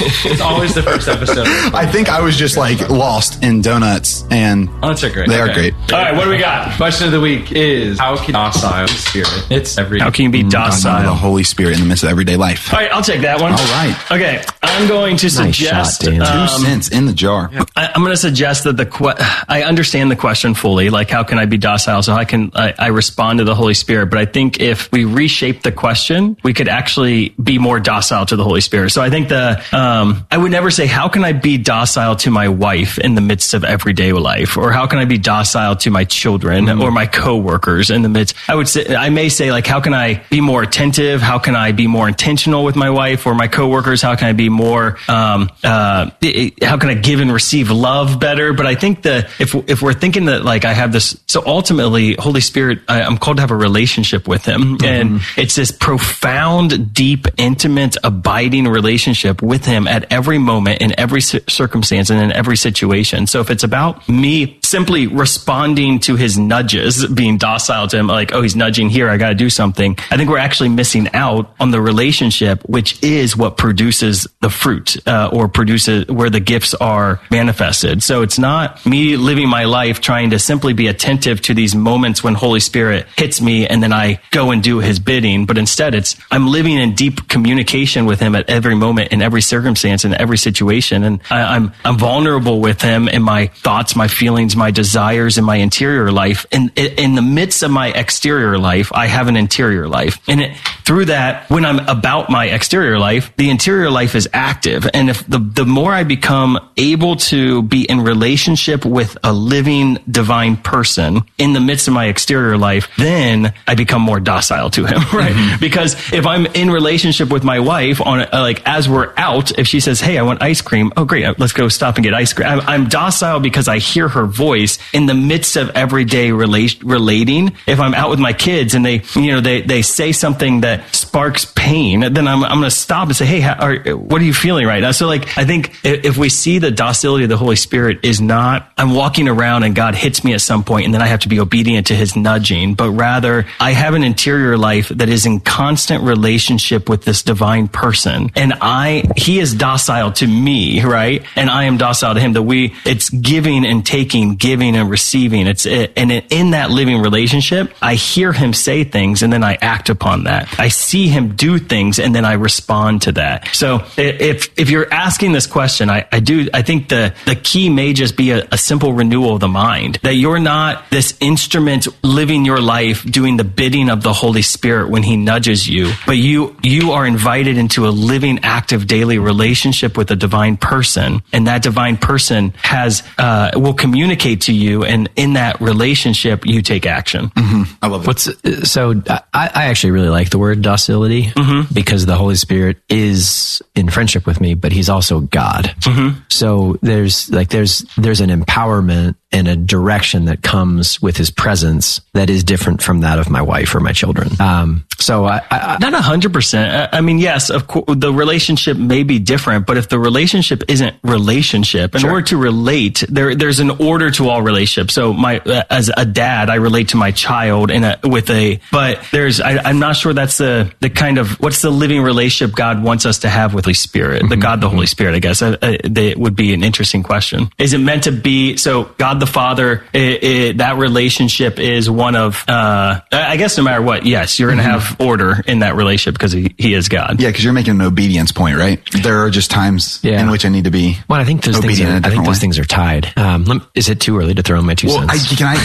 It's always the first episode. I think I was just like lost in donuts, and donuts are great. They are great. All right, what do we got? Question of the week is: how can docile spirit? How can you be docile? The Holy Spirit in the midst of everyday life. All right, I'll take that one. All right. Okay, I'm going to suggest 2 cents in the jar. I'm going to suggest that I understand the question fully. Like, how can I be docile? So I respond to the Holy Spirit. But I think if we reshape the question, we could actually be more docile to the Holy Spirit. So I think I would never say, how can I be docile to my wife in the midst of everyday life? Or how can I be docile to my children or my coworkers in the midst? I may say, like, how can I be more attentive? How can I be more intentional with my wife or my coworkers? How can I be more, how can I give and receive love better? But I think that if we're thinking that, like, I have this, so ultimately, Holy Spirit, I'm called to have a relationship with him. And it's this profound, deep, intimate, abiding relationship with him at every moment, in every circumstance, and in every situation. So if it's about me simply responding to his nudges, being docile to him, like, oh, he's nudging here, I got to do something, I think we're actually missing out on the relationship, which is what produces the fruit, or produces where the gifts are manifested. So it's not me living my life trying to simply be attentive to these moments when Holy Spirit hits me and then I go and do his bidding, but instead I'm living in deep communication with him at every moment, in every circumstance, in every situation. And I'm vulnerable with him in my thoughts, my feelings, my desires, in my interior life. And in the midst of my exterior life, I have an interior life. And through that, when I'm about my exterior life, the interior life is active. And if the more I become able to be in relationship with a living divine person in the midst of my exterior life, then I become more docile to him, right? Because if I'm in relationship with my wife as we're out, if she says, hey, I want ice cream. Oh, great. Let's go stop and get ice cream. I'm docile because I hear her voice in the midst of everyday relating. If I'm out with my kids and they say something that sparks pain, then I'm going to stop and say, hey, what are you feeling right now? So, like, I think if we see the docility of the Holy Spirit is not, I'm walking around and God hits me at some point and then I have to be obedient to his nudging, but rather I have an interior life that is in constant relationship with this divine person. And he is docile to me, right? And I am docile to him. It's giving and taking, giving and receiving. And in that living relationship, I hear him say things and then I act upon that. I see him do things and then I respond to that. So if you're asking this question, I think the key may just be a simple renewal of the mind, that you're not this instrument living your life doing the bidding of the Holy Spirit when he nudges you, but you are invited into a living, active, daily relationship with a divine person, and that divine person will communicate to you, and in that relationship you take action. I love it. I actually really like the word docility because the Holy Spirit is in friendship with me, but he's also God. So there's an empowerment and a direction that comes with his presence that is different from that of my wife or my children. So I not 100%. I mean, yes, of course, the relationship may be different, but if the relationship isn't relationship, in order to relate, there's an order to all relationships. So as a dad, I relate to my child but I'm not sure that's the kind of, what's the living relationship God wants us to have with the Holy Spirit, the Holy Spirit, I guess. That would be an interesting question. Is it meant to be, so God the Father, that relationship is one of, I guess no matter what, yes, you're going to have order in that relationship because he is God. Yeah, because you're making an obedience point, right? There are just times in which I need to be. Well, I think those things are tied. Is it too early to throw in my 2 cents? Can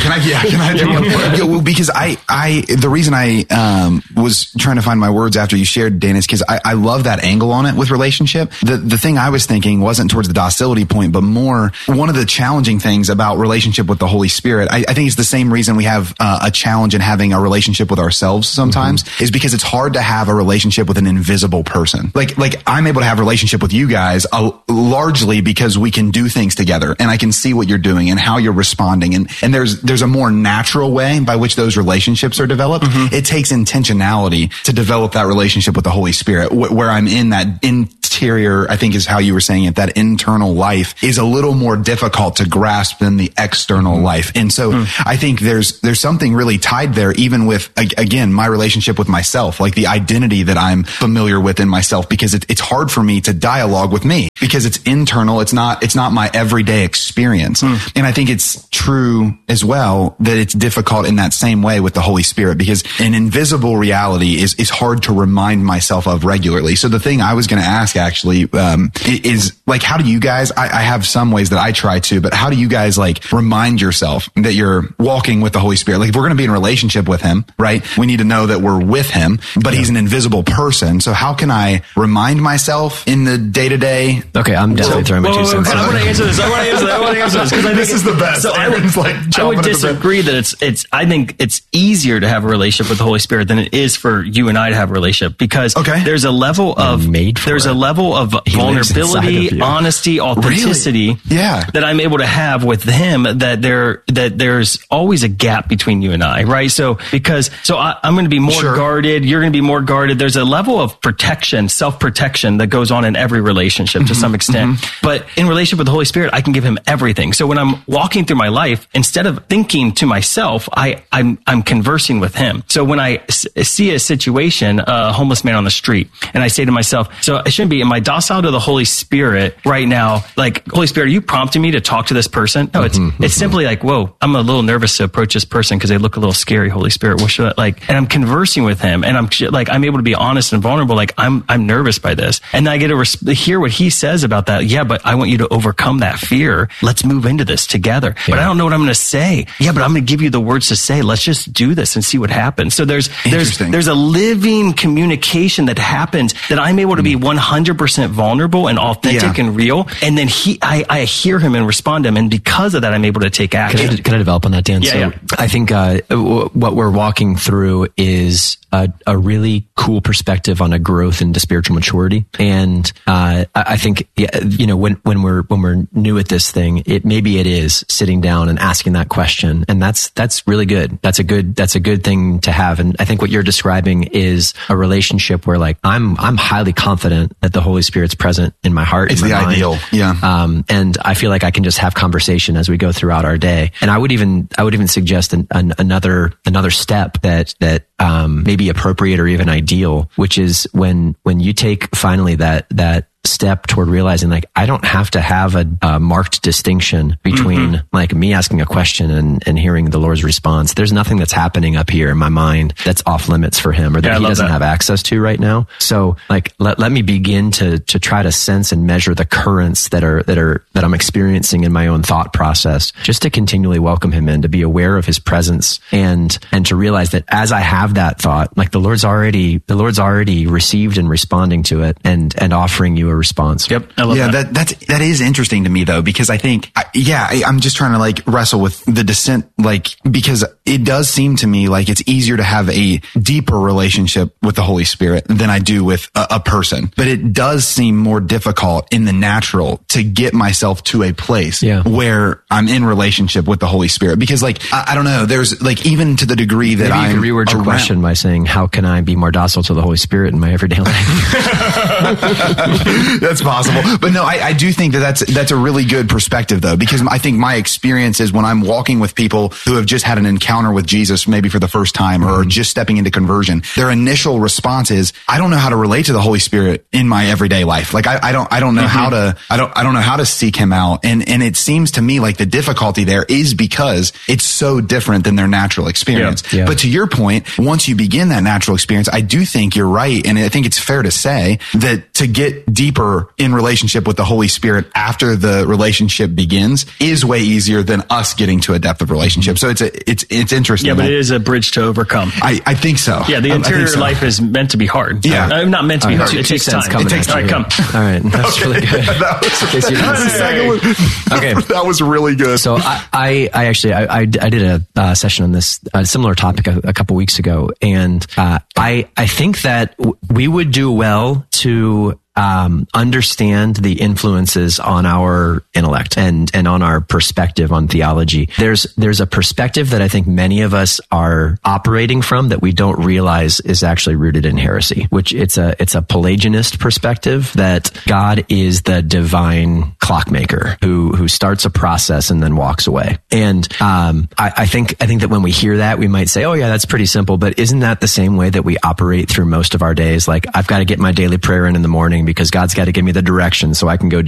I? Because the reason I was trying to find my words after you shared, Dan, is because I love that angle on it with relationship. The thing I was thinking wasn't towards the docility point, but more one of the challenging things about relationship with the Holy Spirit. I think it's the same reason we have a challenge in having a relationship with ourselves sometimes, is because it's hard to have a relationship with an invisible person. Like I'm able to have a relationship with you guys largely because we can do things together and I can see what you're doing and how you're responding. And there's a more natural way by which those relationships are developed. It takes intentionality to develop that relationship with the Holy Spirit, where I'm in that exterior, I think is how you were saying it, that internal life is a little more difficult to grasp than the external life. And so I think there's something really tied there, even with, again, my relationship with myself, like the identity that I'm familiar with in myself, because it's hard for me to dialogue with me because it's internal. It's not my everyday experience. And I think it's true as well that it's difficult in that same way with the Holy Spirit, because an invisible reality is hard to remind myself of regularly. So the thing I was going to ask actually, is like, how do you guys, I have some ways that I try to, but how do you guys like remind yourself that you're walking with the Holy Spirit? Like if we're going to be in a relationship with him, right? We need to know that we're with him, but he's an invisible person. So how can I remind myself in the day to day? Okay. I'm definitely throwing my 2 cents. I want to answer this. I want to answer this because I think this is the best. So I would disagree that I think it's easier to have a relationship with the Holy Spirit than it is for you and I to have a relationship, because there's a level of vulnerability, honesty, authenticity that I'm able to have with him, that there's always a gap between you and I, right? So I'm going to be more guarded, you're going to be more guarded. There's a level of protection, self-protection that goes on in every relationship to some extent. But in relationship with the Holy Spirit, I can give him everything. So when I'm walking through my life, instead of thinking to myself, I'm conversing with him. So when I see a situation, a homeless man on the street, and I say to myself, so I shouldn't be, am I docile to the Holy Spirit right now? Like, Holy Spirit, are you prompting me to talk to this person? No, it's simply like, whoa, I'm a little nervous to approach this person because they look a little scary. Holy Spirit, what should I like? And I'm conversing with him, and I'm able to be honest and vulnerable. Like I'm nervous by this, and then I get to hear what he says about that. Yeah, but I want you to overcome that fear. Let's move into this together. Yeah. But I don't know what I'm going to say. Yeah, but I'm going to give you the words to say. Let's just do this and see what happens. So there's a living communication that happens that I'm able to be 100% vulnerable and authentic and real. And then I hear him and respond to him. And because of that, I'm able to take action. Can I develop on that, Dan? Yeah, I think what we're walking through is a really cool perspective on a growth into spiritual maturity. And I think, when we're new at this thing, maybe it is sitting down and asking that question. And that's really good. That's a good thing to have. And I think what you're describing is a relationship where like I'm highly confident that the Holy Spirit's present in my heart. It's the ideal. Yeah. And I feel like I can just have conversation as we go throughout our day. And I would even suggest another step that may be appropriate or even ideal, which is when you take finally that step toward realizing like I don't have to have a marked distinction between like me asking a question and hearing the Lord's response. There's nothing that's happening up here in my mind that's off limits for him or that he doesn't have access to right now. So like let me begin to try to sense and measure the currents that I'm experiencing in my own thought process, just to continually welcome him in, to be aware of his presence and to realize that as I have that thought, like the Lord's already received and responding to it and offering you a response. Yep. I love that. That is interesting to me though, because I think, I'm just trying to like wrestle with the descent, like, because it does seem to me like it's easier to have a deeper relationship with the Holy Spirit than I do with a person. But it does seem more difficult in the natural to get myself to a place where I'm in relationship with the Holy Spirit. Because like, I don't know, there's like, even to the degree that I can reword your question by saying, how can I be more docile to the Holy Spirit in my everyday life? That's possible. But no, I do think that's a really good perspective though, because I think my experience is when I'm walking with people who have just had an encounter with Jesus, maybe for the first time or just stepping into conversion, their initial response is, I don't know how to relate to the Holy Spirit in my everyday life. Like I don't know how to seek him out. And it seems to me like the difficulty there is because it's so different than their natural experience. Yeah. But to your point, once you begin that natural experience, I do think you're right. And I think it's fair to say that to get deeper in relationship with the Holy Spirit after the relationship begins is way easier than us getting to a depth of relationship. So it's interesting. Yeah, but it is a bridge to overcome. I think so. Yeah, the interior life is meant to be hard. Yeah. Not meant to be hard. It takes time. It takes time. All right, come. All right. That's really good. Okay. That was really good. So I did a session on this similar topic a couple weeks ago. And I think that we would do well to understand the influences on our intellect and on our perspective on theology. There's a perspective that I think many of us are operating from that we don't realize is actually rooted in heresy, which it's a Pelagianist perspective that God is the divine clockmaker who starts a process and then walks away. And I think that when we hear that, we might say, oh yeah, that's pretty simple, but isn't that the same way that we operate through most of our days? Like, I've got to get my daily prayer in the morning because God's got to give me the direction so I can go